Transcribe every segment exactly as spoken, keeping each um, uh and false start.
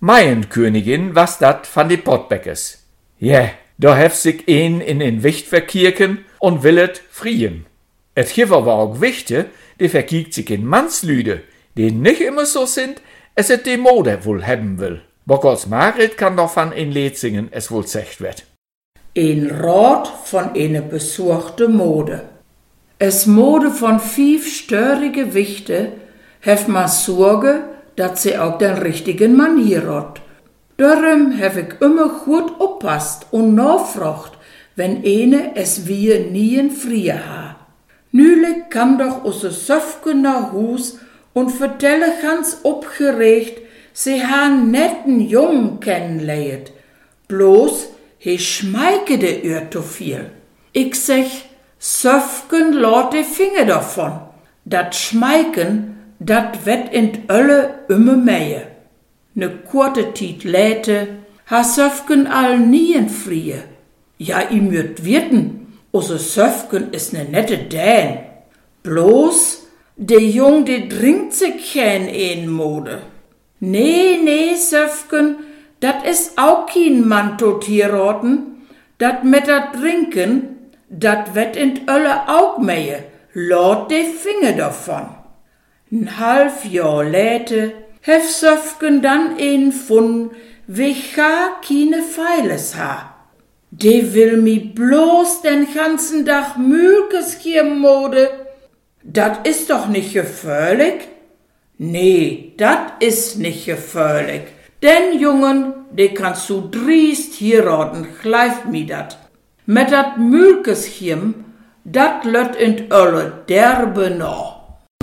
Maienkönigin was dat van de Potbäckers. Ja, yeah, da hef sich een in den Wicht verkirken und willet frien. Et Giffer war auch Wichte, die verkiekt sich in Mannslüde, die nicht immer so sind, es et die Mode wohl hebben will. Bockers Marit kann doch van in Lied singen, es wohl zecht wird. Ein Rat von eine besuchte Mode. Es Mode von fünf störige Wichte hef ma Sorge, dat sie auch den richtigen Mann hierot. Darum hef ich immer gut oppasst und nachfracht, wenn eine es wie nien frie ha. Nüle kam doch usse Söfke nach Hus und vertelle ganz opgeregt, sie han netten Jungen kennenleiert. Bloß, he schmeikede ihr zu viel. Ich sech, Söfken lot de Finger davon. Dat Schmeiken, dat wett in Ölle immer mehr. Ne kurze Tiet läte, ha Söfken all nien frie. Ja, i mürt wirten, usse Söfken is ne nette Dän. Bloß, de Jung, de trinkt sich kein een Mode. Nee, nee, Söfken, dat is auch kein Mann tot hierroten. Dat mit dat Trinken, dat wett in Ölle auch mehr. Lot de Finger davon. N halb Jahr läte, hef Söfken dann een fun, wie gar keine Feiles ha. De will mi bloß den ganzen Tag Mülkes hier Mode. Dat is doch nicht gefährlich? Nee, dat is nicht gefährlich. Den Jungen, de kannst du driest hier roden, gleift mi dat. Met dat Mülkes-Chim, dat löt in Ölle derbe no.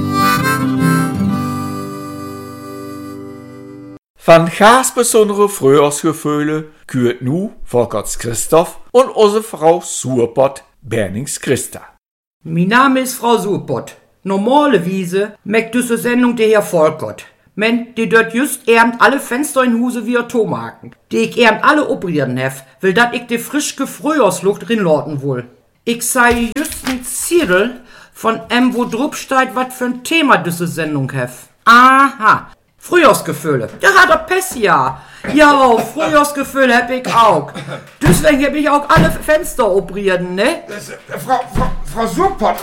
Van gaas besondere Frühjahrsgefühle kürt nu Volkerts Christoph und unsere Frau Surpott Bernings Christa. Mein Name ist Frau Surpott. Normalerweise merkt diese Sendung der Herr Volkert. Men, die dort just ernt alle Fenster in Huse wie Tomaken. Die ich ernt alle oprieren hef, will dat ich die frischke Frühjahrsluft rinlorten wohl. Ich sei just ein Ziel von em, wo drup steht, wat für ein Thema diese Sendung hef. Aha. Frühjahrsgefühle. Da hat er Pess, ja. Ja, Frühjahrsgefühle hab ich auch. Deswegen hab ich auch alle Fenster oprieren, ne? Das, äh, Frau, Frau, Frau Surpott,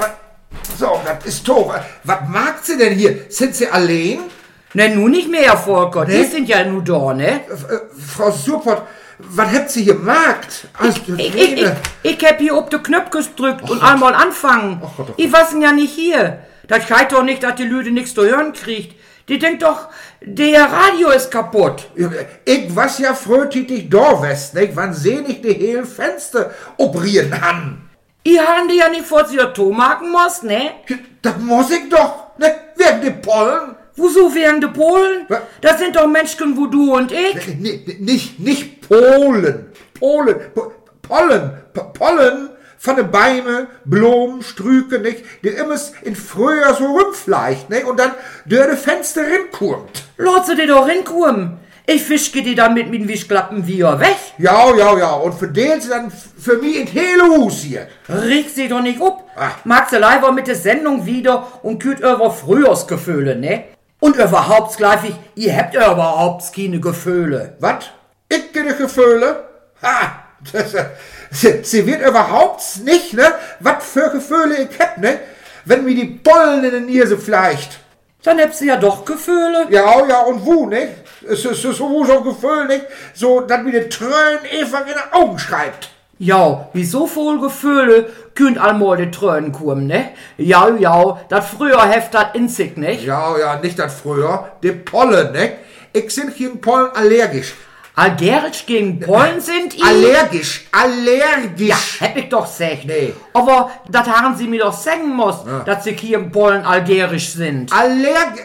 so, das ist doof. Was mag sie denn hier? Sind sie allein? Ne, nun nicht mehr, Volker. Ne? Die sind ja nur da, ne? Äh, Frau Surpott, was habt sie gemacht? Ich, ich, ich, ich, ich hab hier ob die Knöpfe gedrückt und einmal anfangen. Ach, Gott, ich war's ja nicht hier. Das scheint doch nicht, dass die Lüde nichts zu hören kriegt. Die denkt doch, der Radio ist kaputt. Ich was ja fröhlich da west, ne? Wann seh ich die hele Fenster oprieren an? Ich haben die ja nicht vor sich Tomaken muss, ne? Das muss ich doch, ne? Wegen die Pollen. Woso wegen die Polen? Was? Das sind doch Menschen, wo du und ich. N nicht, nicht Polen. Polen. Po Pollen. P Pollen von den Bäumen, Blumen, Strüke, nicht? Die immer in Frühjahr so rumfleicht, nicht? Und dann durch die Fenster rinkommt. Lass sie dir doch rinkommen. Ich fischke die dann mit den Wischklappen wieder weg. Ja, ja, ja. Und verdient sie dann für mich in hele Hus hier. Reg sie doch nicht up. Ach. Mag sie leider mit der Sendung wieder und kürt über Frühjahrsgefühle, ne? Und überhaupt gleich, ihr habt überhaupt keine Gefühle. Was? Ich keine Gefühle? Ha! Das, äh, sie, sie wird überhaupt nicht, ne? Was für Gefühle ich hab, ne? Wenn mir die Pollen in den Nierse fleicht. Dann habt sie ja doch Gefühle. Ja, ja, und wo, ne? Es ist so, so, so ein Gefühl, nicht? So, dass mir die Tränen einfach in die Augen schreibt. Ja, wieso voll Gefühle könnt allmal die Tränen kommen, ne? Ja, ja, das früher heft dat in sich, ne? Ja, ja, nicht das früher, die Pollen, ne? Ich bin gegen Pollen allergisch. Allergisch gegen Pollen sind ihr? Allergisch, allergisch. Ja, hab ich doch gesagt. Nee. Aber das haben sie mir doch sagen muss, Ja. dass sie gegen Pollen allergisch sind. Allergisch.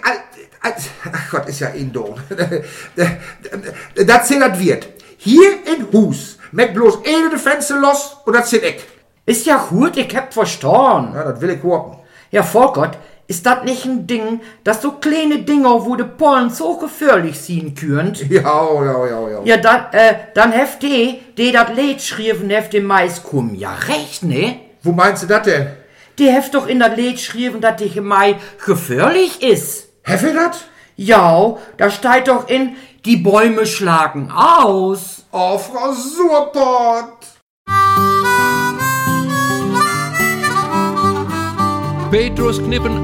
Ach Gott, ist ja Indo. Das zählt wird. Hier in Hus, mit bloß eine de Fenster los und das sind ich. Ist ja gut, ich hab verstanden. Ja, das will ich hoffen. Ja, Volkert, ist das nicht ein Ding, dass so kleine Dinger, wo de Pollen so gefährlich sein könnt? Ja, ja, ja, ja. Ja, dann, äh, dann heft die, die dat Lied schrieben, heft dem Mais kommen. Ja, recht, ne? Wo meinst du das denn? Die heft doch in dat Lied schrieben, dass die Mai gefährlich ist. Heffe das? Ja, da steht doch in, Die Bäume schlagen aus. Oh, Frau Suhrpott. Petrus Knippen